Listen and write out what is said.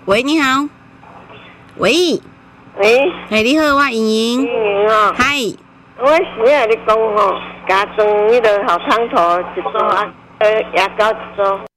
喂，你好。喂， 喂， 你好，我莹莹。 莹莹哦， 嗨， 我是啊，你讲吼，加装迄个好汤头一组啊，牙膏一组。